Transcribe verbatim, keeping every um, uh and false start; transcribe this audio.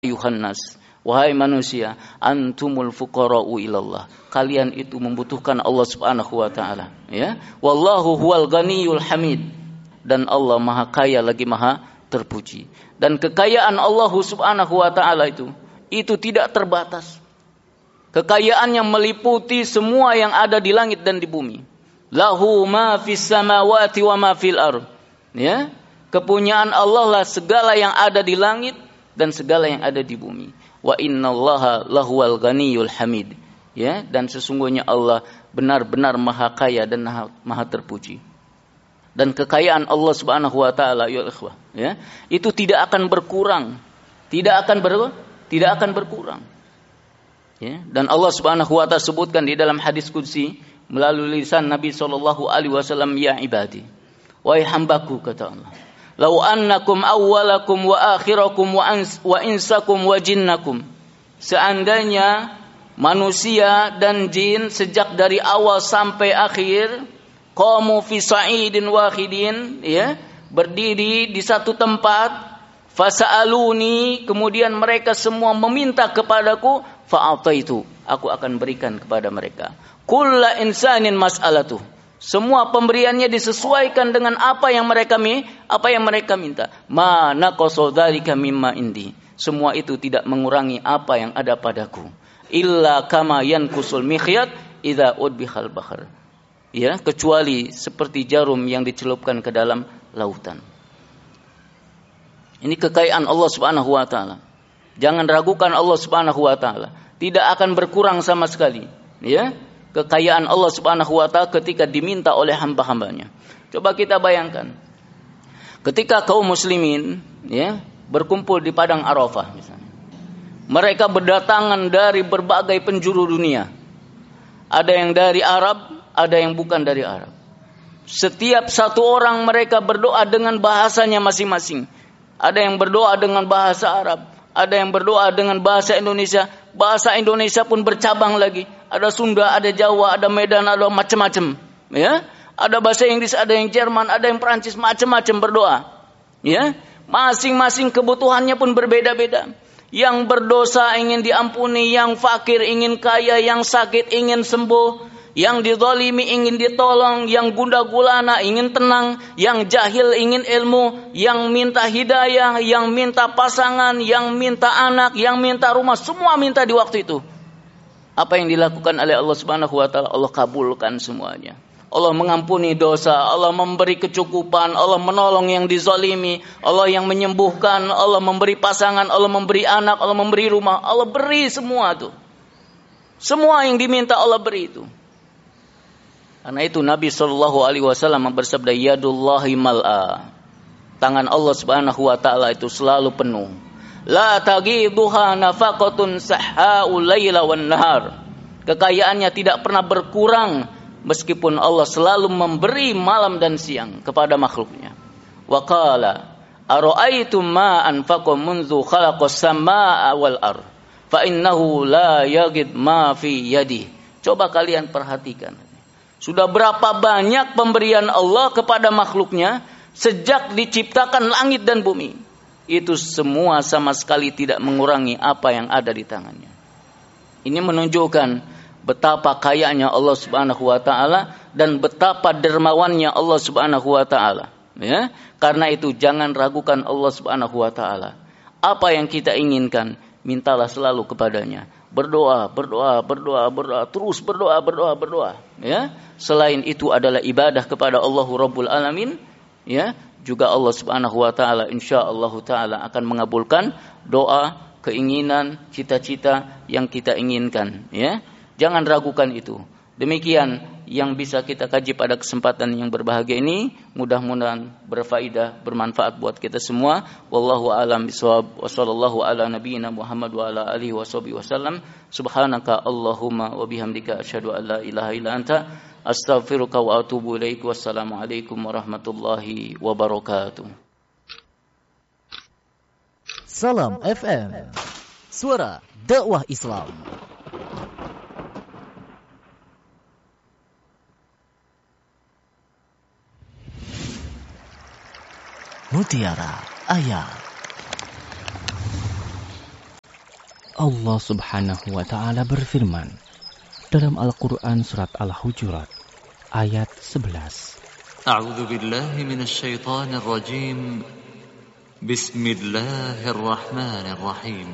Yuhannas, wahai manusia, antumul fuqara'u ilallah. Kalian itu membutuhkan Allah Subhanahu wa taala, ya. Wallahu huwal ghaniyul hamid. Dan Allah Maha Kaya lagi Maha terpuji. Dan kekayaan Allah Subhanahu wa taala itu itu tidak terbatas. Kekayaan yang meliputi semua yang ada di langit dan di bumi. Lahu ma fis samawati wa ma fil ardh. Ya. Kepunyaan Allah lah segala yang ada di langit dan segala yang ada di bumi. Wa innallaha lahuwal ghaniyul hamid. Ya, dan sesungguhnya Allah benar-benar Maha Kaya dan Maha, maha terpuji. Dan kekayaan Allah Subhanahu wa taala ya ikhwah, ya, itu tidak akan berkurang. Tidak akan ber, tidak akan berkurang. Ya, dan Allah Subhanahu wa taala sebutkan di dalam hadis qudsi melalui lisan Nabi sallallahu alaihi wasallam, ya ibadi, wahai hambaku, kata Allah, lau annakum awwalakum wa akhirakum wa, ans, wa insakum wa jinnakum. Seandainya manusia dan jin sejak dari awal sampai akhir qamu fi sa'idin wahidin, ya, berdiri di satu tempat, fasa'aluni, kemudian mereka semua meminta kepadaku, fa'ataitu, aku akan berikan kepada mereka. Kulla insanin mas'alatuh. Semua pemberiannya disesuaikan dengan apa yang mereka apa yang mereka minta. Ma naqasa dzalika mimma indi. Semua itu tidak mengurangi apa yang ada padaku. Illa kama yanqusul mikhyat idza udbihal bahr. Ya, kecuali seperti jarum yang dicelupkan ke dalam lautan. Ini kekayaan Allah Subhanahu wa taala. Jangan ragukan Allah Subhanahu wa taala. Tidak akan berkurang sama sekali, ya. Kekayaan Allah Subhanahu wa taala ketika diminta oleh hamba-hambanya. Coba kita bayangkan. Ketika kaum muslimin, ya, berkumpul di padang Arafah misalnya. Mereka berdatangan dari berbagai penjuru dunia. Ada yang dari Arab, ada yang bukan dari Arab. Setiap satu orang mereka berdoa dengan bahasanya masing-masing. Ada yang berdoa dengan bahasa Arab, ada yang berdoa dengan bahasa Indonesia. Bahasa Indonesia pun bercabang lagi. Ada Sunda, ada Jawa, ada Medan, ada macam-macam. Ya, ada bahasa Inggris, ada yang Jerman, ada yang Perancis, macam-macam berdoa. Ya, masing-masing kebutuhannya pun berbeda-beda. Yang berdosa ingin diampuni, yang fakir ingin kaya, yang sakit ingin sembuh, yang dizalimi ingin ditolong, yang gundah gulana ingin tenang, yang jahil ingin ilmu, yang minta hidayah, yang minta pasangan, yang minta anak, yang minta rumah, semua minta di waktu itu. Apa yang dilakukan oleh Allah Subhanahu wa taala, Allah kabulkan semuanya. Allah mengampuni dosa, Allah memberi kecukupan, Allah menolong yang dizalimi, Allah yang menyembuhkan, Allah memberi pasangan, Allah memberi anak, Allah memberi rumah, Allah beri semua itu. Semua yang diminta Allah beri itu. Karena itu Nabi sallallahu alaihi wasallam bersabda, yadullahi mal'a. Tangan Allah Subhanahu wa taala itu selalu penuh. La taghiduha nafaqatun sahha'ul laila wan nahar. Kekayaannya tidak pernah berkurang meskipun Allah selalu memberi malam dan siang kepada makhluknya. Wa qala ara'aytum ma anfaqa munzu khalaqas samaa'a wal ard fa innahu la yaghid ma fi yadihi. Coba kalian perhatikan. Sudah berapa banyak pemberian Allah kepada makhluknya sejak diciptakan langit dan bumi. Itu semua sama sekali tidak mengurangi apa yang ada di tangannya. Ini menunjukkan betapa kayanya Allah Subhanahu wa taala dan betapa dermawannya Allah Subhanahu wa taala, ya. Karena itu jangan ragukan Allah Subhanahu wa taala. Apa yang kita inginkan, mintalah selalu kepadanya. Berdoa, berdoa, berdoa, berdoa, terus berdoa, berdoa, berdoa, ya. Selain itu adalah ibadah kepada Allah Rabbul Alamin, ya. Juga Allah Subhanahu wa taala insyaallah taala akan mengabulkan doa, keinginan, cita-cita yang kita inginkan, ya. Jangan ragukan itu. Demikian yang bisa kita kaji pada kesempatan yang berbahagia ini. Mudah-mudahan berfaedah, bermanfaat buat kita semua. Wallahu a'lam bishawab. Wa sallallahu ala nabiyyina Muhammad wa ala alihi washabihi wasallam. Subhanaka Allahumma wa bihamdika asyhadu an la ilaha illa anta astaghfiruka wa atubu ilaik. Wassalamu alaikum warahmatullahi wabarakatuh. Salam F M, suara dakwah Islam. Mutiara Ayat. Allah Subhanahu wa taala berfirman dalam Al-Qur'an surat Al-Hujurat ayat sebelas. A'udzu billahi minasy syaithanir rajim. Bismillahirrahmanirrahim.